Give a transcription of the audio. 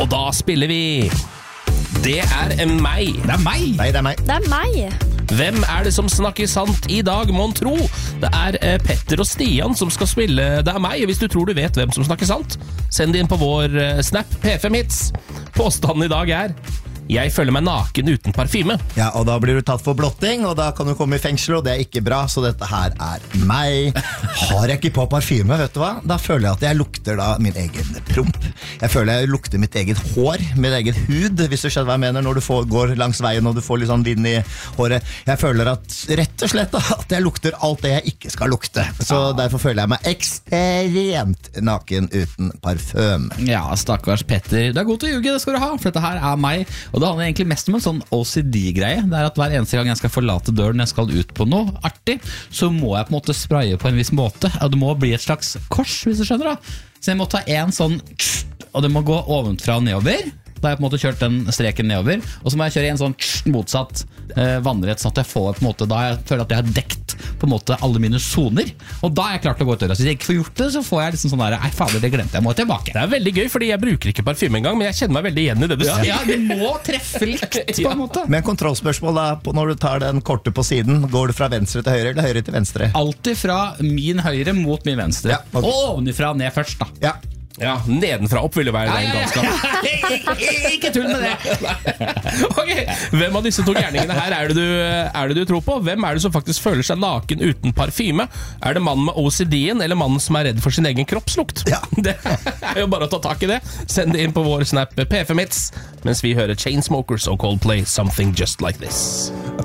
Og da spiller vi Det er meg. Det er meg. Nei, det er meg. Det er meg. Hvem er det som snakker sant i dag, mon tro? Det er Petter og Stian som skal spille Det er meg. Hvis du tror du vet hvem som snakker sant, send det inn på vår Snap P5 Hits. Påstanden i dag er Jeg føler meg naken uten parfyme. Ja, og da blir du tatt for blotting, og da kan du komme i fengsel, og det er ikke bra, så dette her er meg. Har jeg ikke på parfyme, vet du hva? Da føler jeg at jeg lukter da min egen promp. Jeg føler jeg lukter mitt eget hår, min egen hud, hvis du skjønner hva jeg mener, når du går langs veien og du får litt sånn vind i håret. Jeg føler at, rett og slett, at jeg lukter alt det jeg ikke skal lukte. Så derfor føler jeg meg ekstremt naken uten parfym. Ja, stakkars Petter. Det er godt å ljuge, det skal du ha, for dette her er meg. Og det handler egentlig mest om en sånn OCD-greie. Det er at hver eneste gang jeg skal forlate døren, jeg skal ut på noe artig, så må jeg på en måte spraye på en viss måte. Og det må bli et slags kors, hvis du skjønner da. Så jeg må ta en sånn, og det må gå ovenfra og nedover. Da har jeg på en måte kjørt den streken nedover, og så må jeg kjøre i en sånn motsatt vannrett, sånn at jeg får på en måte, da jeg føler at jeg har dekt på en måte alle mine zoner, og da er jeg klart til å gå ut døra. Så hvis jeg ikke får gjort det, så får jeg liksom sånn der, nei fader, det glemte jeg, må tilbake. Det er veldig gøy, fordi jeg bruker ikke parfyme engang, men jeg kjenner meg veldig igjen i det du sier. Ja, det må treffe likt på en måte. Men kontrollspørsmål da, når du tar den korte på siden, går du fra venstre til høyre eller høyre til venstre? Alltid fra min høyre mot min venstre. Ja, okay. Og ovenifra ned først da. Ja. Ja, nedenfra opp vil det være den galskap. Ikke tull med det. Ok, hvem av disse to gjerningene her er det du tror på? Hvem er det som faktisk føler seg naken uten parfyme? Er det mannen med OCD-en, eller mannen som er redd for sin egen kroppslukt? Ja. Det er jo bare å ta tak i det. Send det inn på vår Snap P5 Hits, mens vi hører Chainsmokers og Coldplay Something Just Like This.